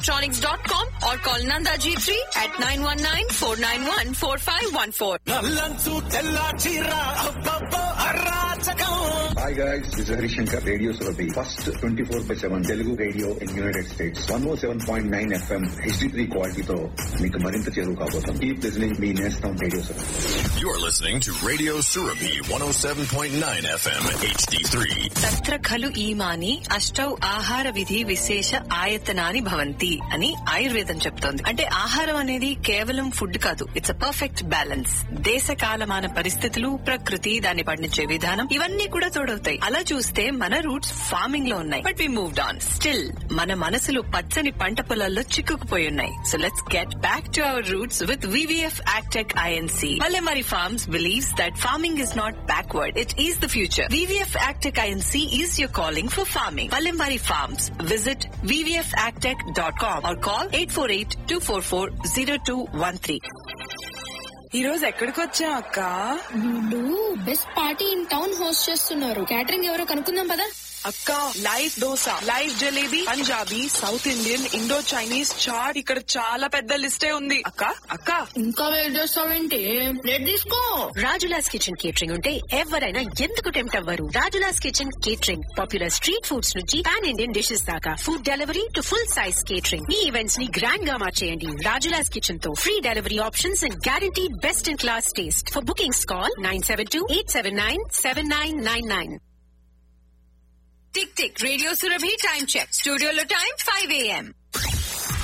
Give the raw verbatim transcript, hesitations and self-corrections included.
electronics dot com or call Nanda G three at nine one nine, four nine one, four five one four. Hi guys, this is Harishankar, Radio Surabhi. First twenty-four by seven Telugu radio in United States. one oh seven point nine F M H D three quality తో మీకు మరింత చేరువ కాబోతాం. Keep listening, మీ నేస్తం radio Surabhi. You're listening to Radio Surabhi one oh seven point nine F M H D three. తత్ర ఖలు ఈమాని అష్టౌ ఆహార విధి విశేష ఆయతనాని భవంతి అని ఆయుర్వేదం చెప్తోంది. అంటే ఆహారం అనేది కేవలం ఫుడ్ కాదు, ఇట్స్ అ పర్ఫెక్ట్ బ్యాలెన్స్. దేశ కాలమాన పరిస్థితులు, ప్రకృతి, దాన్ని పండించే విధానం, ఇవన్నీ కూడా తోడవుతాయి. అలా చూస్తే మన రూట్స్ ఫార్మింగ్ లో ఉన్నాయి, but we moved on. Still మన మనసులు పచ్చని పంట పొలాల్లో చిక్కుకుపోయి ఉన్నాయి. So let's get back to our roots with V V F Agtech I N C. Palamari Farms believes that farming is not backward, it is the future. V V F Agtech I N C is your calling for farming. Palamari Farms. Visit v v f agtech dot com or call eight four eight, two four four, zero two one three. ఈ రోజు ఎక్కడికి వచ్చా అక్క? వీళ్ళు best party in town host చేస్తున్నారు. Catering ఎవరో కనుక్కుందాం పదా. అక్క, live dosa, live jalebi, Punjabi, south Indian, Indo Chinese, chat, ఇక్కడ చాలా పెద్ద లిస్టే ఉంది. అక్క అక్క ఇంకా వెయిట్ చేస్తావేంటి? ప్లేట్ తీసుకో. రాజులాస్ కిచెన్ కేటరింగ్ ఉంటే ఎవరైనా ఎందుకు టెంప్ట్ అవ్వరు? Rajula's kitchen catering popular street foods నుంచి పాన్ ఇండియన్ డిషెస్ దాకా, food delivery to full size catering. Me events ని గ్రాండ్ గా మార్చేయండి రాజులాస్ కిచెన్ తో. Free delivery options and guarantee best in class taste. For bookings call nine seven two, eight seven nine, seven nine nine nine. Tick tick radio Surabhi time check. స్టూడియోలో time five a m